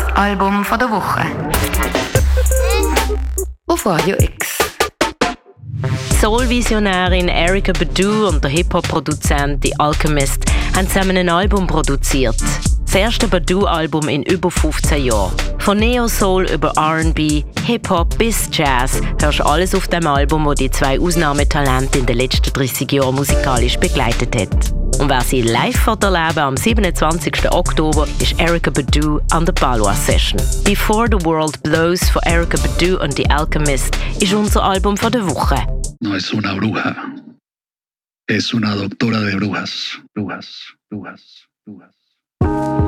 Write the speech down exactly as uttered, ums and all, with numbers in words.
Album von der Woche. Auf Radio X. Soul-Visionärin Erykah Badu und der Hip-Hop-Produzent The Alchemist haben zusammen ein Album produziert. Das erste Badu-Album in über fünfzehn Jahren. Von Neo-Soul über R and B, Hip-Hop bis Jazz hörst du alles auf dem Album, das die zwei Ausnahmetalente in den letzten dreißig Jahren musikalisch begleitet hat. Und wer sie live erleben am siebenundzwanzigsten Oktober ist Erykah Badu an der Balwa Session. Before the World Blows von Erykah Badu und The Alchemist ist unser Album von der Woche. No es una bruja. Es una doctora de brujas. Brujas, brujas, brujas.